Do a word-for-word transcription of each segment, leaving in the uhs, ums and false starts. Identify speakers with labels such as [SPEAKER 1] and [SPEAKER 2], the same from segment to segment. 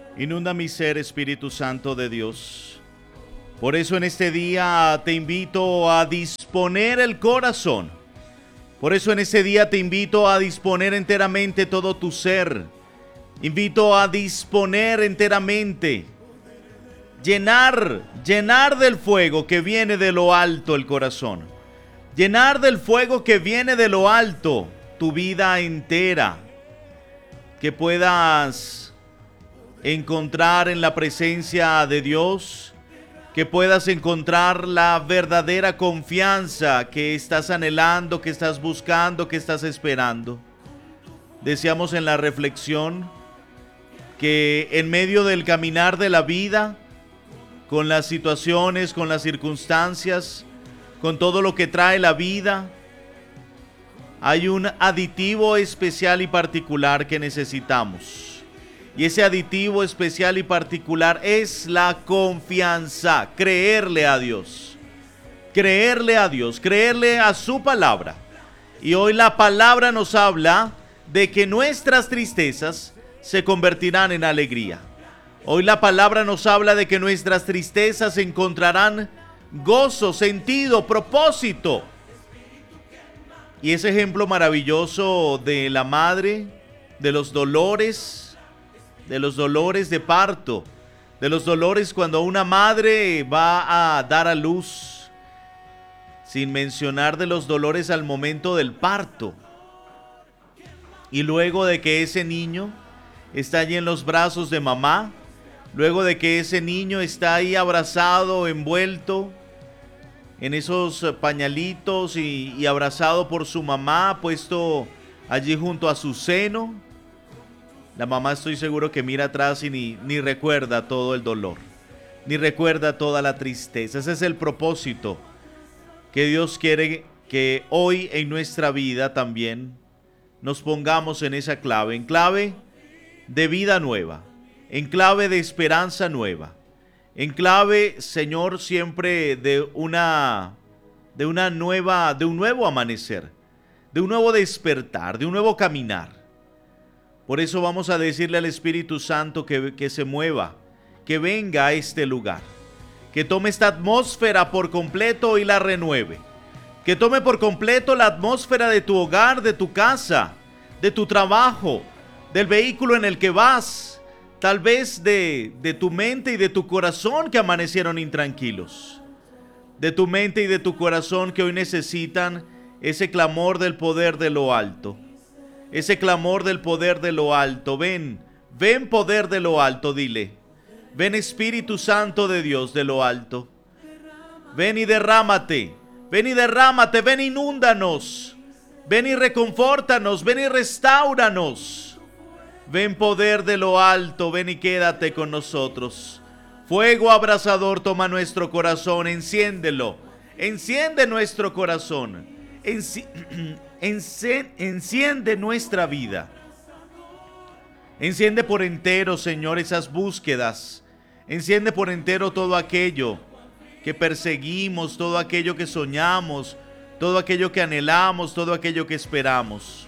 [SPEAKER 1] Inunda mi ser, Espíritu Santo de Dios. Por eso en este día te invito a disponer el corazón. Por eso en este día te invito a disponer enteramente todo tu ser. Invito a disponer enteramente. Llenar, llenar del fuego que viene de lo alto el corazón. Llenar del fuego que viene de lo alto tu vida entera. Que puedas encontrar en la presencia de Dios, que puedas encontrar la verdadera confianza que estás anhelando, que estás buscando, que estás esperando. Decíamos en la reflexión que en medio del caminar de la vida, con las situaciones, con las circunstancias, con todo lo que trae la vida, hay un aditivo especial y particular que necesitamos. Y ese aditivo especial y particular es la confianza, creerle a Dios. Creerle a Dios, creerle a su palabra. Y hoy la palabra nos habla de que nuestras tristezas se convertirán en alegría. Hoy la palabra nos habla de que nuestras tristezas encontrarán gozo, sentido, propósito. Y ese ejemplo maravilloso de la madre, de los dolores, de los dolores de parto, de los dolores cuando una madre va a dar a luz, sin mencionar de los dolores al momento del parto. Y luego de que ese niño está allí en los brazos de mamá, luego de que ese niño está ahí abrazado, envuelto en esos pañalitos y, y abrazado por su mamá, puesto allí junto a su seno, la mamá estoy seguro que mira atrás y ni, ni recuerda todo el dolor, ni recuerda toda la tristeza. Ese es el propósito que Dios quiere que hoy en nuestra vida también nos pongamos en esa clave, en clave de vida nueva, en clave de esperanza nueva, en clave, Señor, siempre de una, de una nueva, de un nuevo amanecer, de un nuevo despertar, de un nuevo caminar. Por eso vamos a decirle al Espíritu Santo que, que se mueva, que venga a este lugar, que tome esta atmósfera por completo y la renueve, que tome por completo la atmósfera de tu hogar, de tu casa, de tu trabajo, del vehículo en el que vas, tal vez de, de tu mente y de tu corazón que amanecieron intranquilos, de tu mente y de tu corazón que hoy necesitan ese clamor del poder de lo alto, ese clamor del poder de lo alto. Ven, ven poder de lo alto, dile, ven Espíritu Santo de Dios de lo alto, ven y derrámate, ven y derrámate, ven inúndanos, ven y reconfórtanos, ven y restáuranos. Ven poder de lo alto, ven y quédate con nosotros. Fuego abrasador toma nuestro corazón, enciéndelo. Enciende nuestro corazón. Enci Enci enciende nuestra vida. Enciende por entero, Señor, esas búsquedas. Enciende por entero todo aquello que perseguimos, todo aquello que soñamos, todo aquello que anhelamos, todo aquello que esperamos.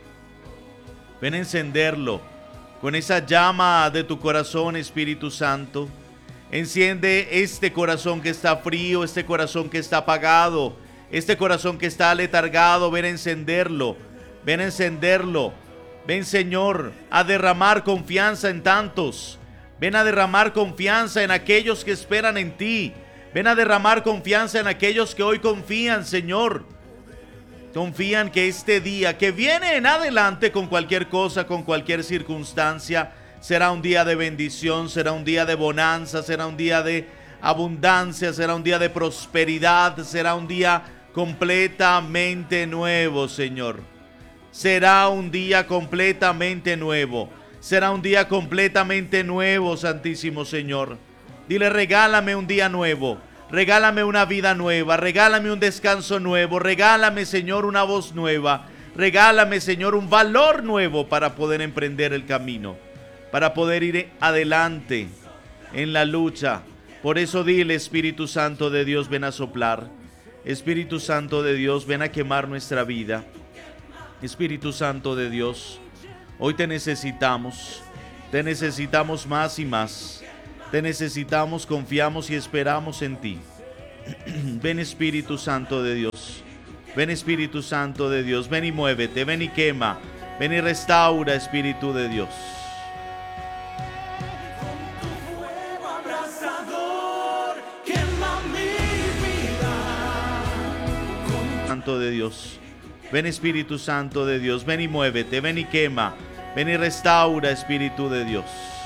[SPEAKER 1] Ven a encenderlo con esa llama de tu corazón, Espíritu Santo. Enciende este corazón que está frío, este corazón que está apagado, este corazón que está aletargado. Ven a encenderlo, ven a encenderlo. Ven, Señor, a derramar confianza en tantos. Ven a derramar confianza en aquellos que esperan en ti. Ven a derramar confianza en aquellos que hoy confían, Señor. Confían que este día que viene en adelante, con cualquier cosa, con cualquier circunstancia, será un día de bendición, será un día de bonanza, será un día de abundancia, será un día de prosperidad, será un día completamente nuevo, Señor. Será un día completamente nuevo, será un día completamente nuevo, Santísimo Señor. Dile, regálame un día nuevo. Regálame una vida nueva, regálame un descanso nuevo, regálame, Señor, una voz nueva, regálame, Señor, un valor nuevo para poder emprender el camino, para poder ir adelante en la lucha. Por eso dile, Espíritu Santo de Dios, ven a soplar. Espíritu Santo de Dios, ven a quemar nuestra vida. Espíritu Santo de Dios, hoy te necesitamos. Te necesitamos más y más. Te necesitamos, confiamos y esperamos en ti. Ven Espíritu Santo de Dios. Ven Espíritu Santo de Dios. Ven y muévete, ven y quema. Ven y restaura, Espíritu de Dios. Santo de Dios. Ven Espíritu Santo de Dios. Ven y muévete, ven y quema. Ven y restaura, Espíritu de Dios.